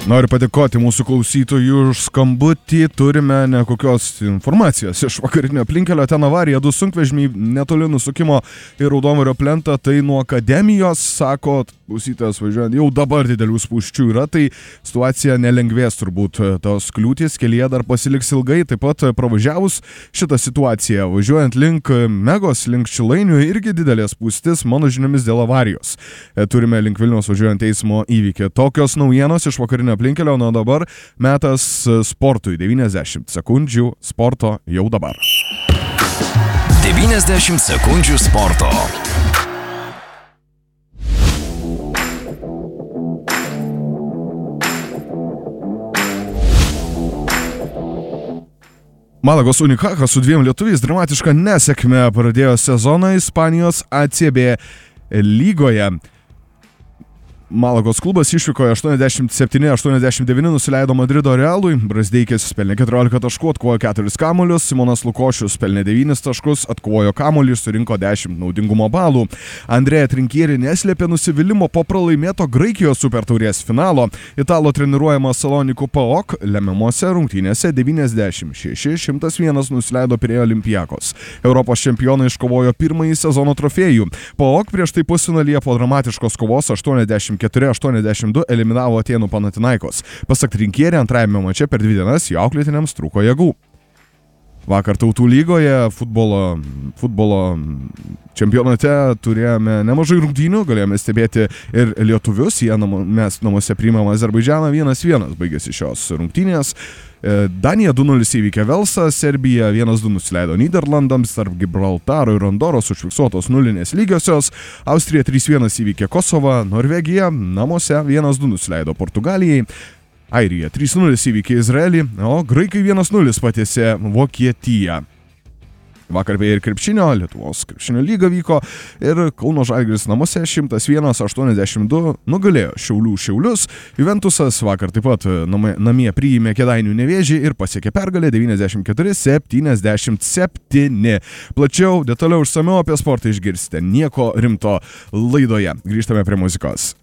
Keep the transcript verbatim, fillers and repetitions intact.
Noriu padėkoti mūsų klausytojų už skambutį. Turime nekokios informacijos iš vakarinio aplinkelio. Ten avarija, du sunkvežimiai netoli nusukimo į Raudondvario plentą. Tai nuo Akademijos, sako klausytojas važiuojant, jau dabar didelių spūsčių yra. Tai situacija nelengvės turbūt. Tos kliūtys kelyje dar pasiliks ilgai. Taip pat pravažiavus šitą situaciją, važiuojant link Megos, link Šilainių, irgi didelės spūstis, mano žiniomis, dėl avarijos. Turime link Vilniaus važiuojant eismo įvykį. Tokios naujienos iš vakarinio aplinkelio, nuo dabar metas sportui. devyniasdešimt sekundžių sporto jau dabar. devyniasdešimt sekundžių sporto. Malagos Unicaja su dviem lietuviais dramatišką nesėkmę pradėjo sezoną Ispanijos A C B lygoje. Malagos klubas išvykoje aštuoniasdešimt septyni aštuoniasdešimt devyni nusileido Madrido Realui. Brazdeikis pelnė keturiolika taškų, atkovojo keturis kamuolius. Simonas Lukošius pelnė devynis taškus, atkovojo kamuolį, surinko dešimt naudingumo balų. Andrėja Trinkieri neslėpė nusivylimų po pralaimėto Graikijos supertaurės finalo. Italo treniruojama Salonikų P A O K lemiamose rungtynėse devyniasdešimt šeši šimtas vienas nusileido prie Olympiakos. Europos čempionai iškovojo pirmąjį sezono trofėjų. P A O K prieš tai pusfinalyje po dramatiškos kovos aštuoniasdešimt keturi aštuoniasdešimt du eliminavo Atėnų Panathinaikos. Pasak Trinkieri, antrajame mače per dvi dienas jo auklėtiniams trūko jėgų. Vakar Tautų lygoje futbolo, futbolo čempionate turėjome nemažai rungtynių, galėjome stebėti ir lietuvius. Jie namo, mes namuose priimame Azerbaidžaną, vienas vienas baigėsi šios rungtynės. Danija du nulis įveikė Velsą, Serbija vienas du nusileido Nyderlandams, tarp Gibraltaro ir Andoros užfiksuotos nulinės lygiosios, Austrija trys vienas įveikė Kosovą, Norvegija namuose vienas du nusileido Portugalijai, Airija trys nulis įveikė Izraelį, o graikai vienas nulis patiesė Vokietiją. Vakar beje ir krepšinio, Lietuvos krepšinio lyga vyko ir Kauno Žalgiris namuose šimtas vienas aštuoniasdešimt du nugalėjo Šiaulių Šiaulius. Juventusas vakar taip pat namie priėmė Kėdainių Nevėžį ir pasiekė pergalę devyniasdešimt keturi septyniasdešimt septyni. Plačiau, detaliau išsamiau apie sportą išgirsite Nieko rimto laidoje. Grįžtame prie muzikos.